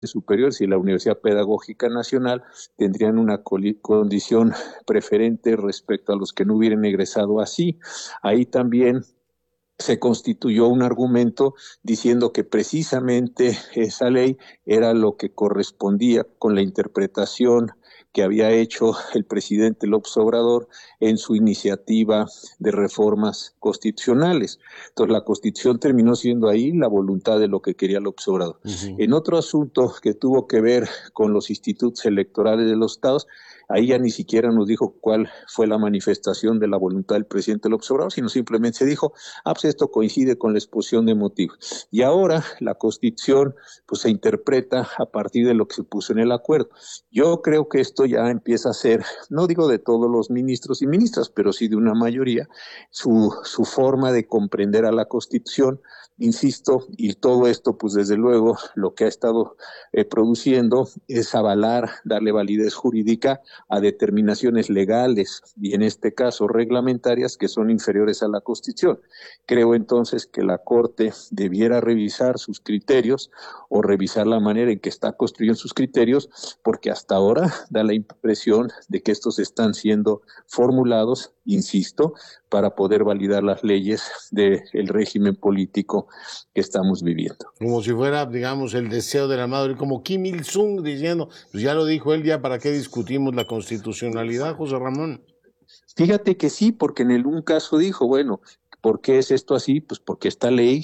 superiores y la Universidad Pedagógica Nacional tendrían una condición preferente respecto a los que no hubieran egresado así. Ahí también se constituyó un argumento diciendo que precisamente esa ley era lo que correspondía con la interpretación que había hecho el presidente López Obrador en su iniciativa de reformas constitucionales. Entonces, la Constitución terminó siendo ahí la voluntad de lo que quería López Obrador. En otro asunto que tuvo que ver con los institutos electorales de los estados, ahí ya ni siquiera nos dijo cuál fue la manifestación de la voluntad del presidente López Obrador, sino simplemente se dijo, pues esto coincide con la exposición de motivos. Y ahora la Constitución pues se interpreta a partir de lo que se puso en el acuerdo. Yo creo que esto ya empieza a ser, no digo de todos los ministros y ministras, pero sí de una mayoría, su forma de comprender a la Constitución, insisto, y todo esto pues desde luego lo que ha estado produciendo es avalar, darle validez jurídica a determinaciones legales y en este caso reglamentarias que son inferiores a la Constitución. Creo entonces que la Corte debiera revisar sus criterios o revisar la manera en que está construyendo sus criterios, porque hasta ahora da la impresión de que estos están siendo formulados, insisto, para poder validar las leyes del régimen político que estamos viviendo. Como si fuera, digamos, el deseo de la madre, como Kim Il-sung diciendo, pues ya lo dijo él, ya para qué discutimos la constitucionalidad, José Ramón. Fíjate que sí, porque en un caso dijo, bueno, ¿por qué es esto así? Pues porque esta ley,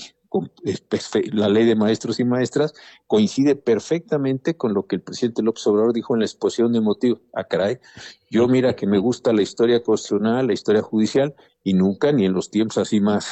la ley de maestros y maestras, coincide perfectamente con lo que el presidente López Obrador dijo en la exposición de motivos. Ah, caray, yo mira que me gusta la historia constitucional, la historia judicial, y nunca, ni en los tiempos así más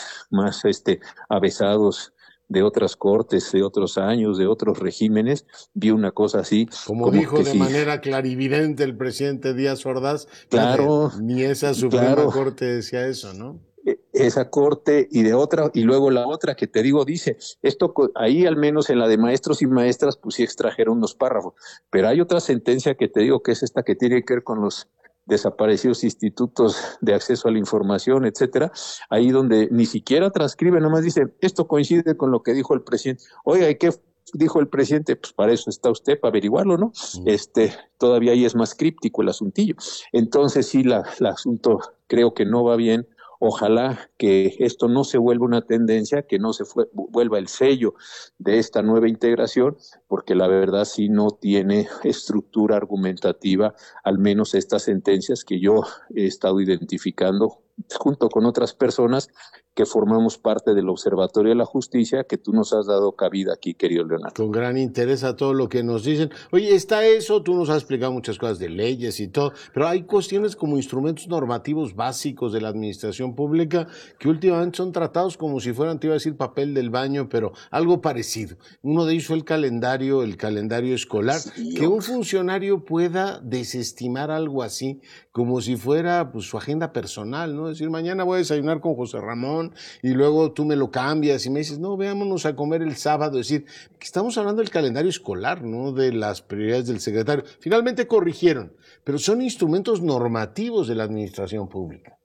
avesados de otras cortes, de otros años, de otros regímenes, vi una cosa así. Como dijo de manera clarividente el presidente Díaz Ordaz, claro, ni esa Suprema Corte decía eso, ¿no? Esa corte y de otra, y luego la otra que te digo dice, esto ahí al menos en la de maestros y maestras, pues sí extrajeron unos párrafos, pero hay otra sentencia que te digo que es esta que tiene que ver con los desaparecidos institutos de acceso a la información, etcétera, ahí donde ni siquiera transcribe, nomás dice, esto coincide con lo que dijo el presidente. Oiga, ¿y qué dijo el presidente? Pues para eso está usted, para averiguarlo, ¿no? Todavía ahí es más críptico el asuntillo. Entonces sí, el asunto creo que no va bien. Ojalá que esto no se vuelva una tendencia, que no se vuelva el sello de esta nueva integración, porque la verdad sí no tiene estructura argumentativa, al menos estas sentencias que yo he estado identificando junto con otras personas que formamos parte del Observatorio de la Justicia, que tú nos has dado cabida aquí, querido Leonardo. Con gran interés a todo lo que nos dicen. Oye, está eso, tú nos has explicado muchas cosas de leyes y todo, pero hay cuestiones como instrumentos normativos básicos de la administración pública que últimamente son tratados como si fueran, te iba a decir, papel del baño, pero algo parecido. Uno de ellos fue el calendario escolar. Sí, que un funcionario pueda desestimar algo así como si fuera pues, su agenda personal, ¿no? Es decir, mañana voy a desayunar con José Ramón y luego tú me lo cambias y me dices, no, veámonos a comer el sábado. Es decir, que estamos hablando del calendario escolar, ¿no? De las prioridades del secretario. Finalmente corrigieron, pero son instrumentos normativos de la administración pública.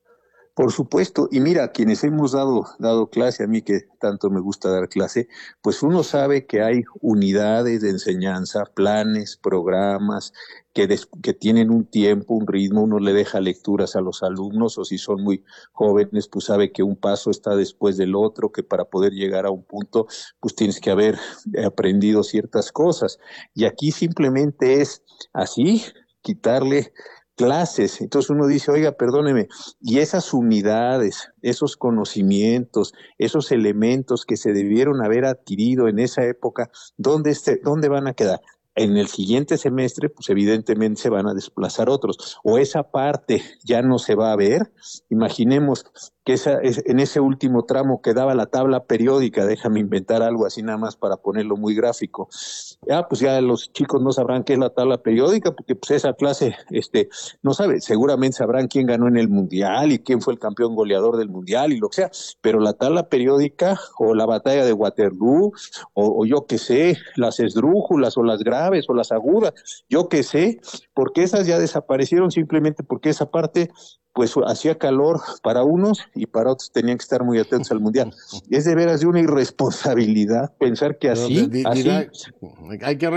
Por supuesto, y mira, quienes hemos dado clase, a mí que tanto me gusta dar clase, pues uno sabe que hay unidades de enseñanza, planes, programas, que tienen un tiempo, un ritmo, uno le deja lecturas a los alumnos, o si son muy jóvenes, pues sabe que un paso está después del otro, que para poder llegar a un punto, pues tienes que haber aprendido ciertas cosas. Y aquí simplemente es así, quitarle clases. Entonces uno dice, oiga, perdóneme, y esas unidades, esos conocimientos, esos elementos que se debieron haber adquirido en esa época, ¿dónde van a quedar? En el siguiente semestre, pues evidentemente se van a desplazar otros, o esa parte ya no se va a ver. Imaginemos que en ese último tramo quedaba la tabla periódica, déjame inventar algo así nada más para ponerlo muy gráfico. Pues ya los chicos no sabrán qué es la tabla periódica, porque pues esa clase, no sabe, seguramente sabrán quién ganó en el mundial y quién fue el campeón goleador del mundial y lo que sea, pero la tabla periódica o la batalla de Waterloo o yo qué sé, las esdrújulas o las graves o las agudas, yo qué sé, porque esas ya desaparecieron simplemente porque esa parte pues hacía calor para unos y para otros tenían que estar muy atentos al mundial. Es de veras de una irresponsabilidad pensar que No, así, hay que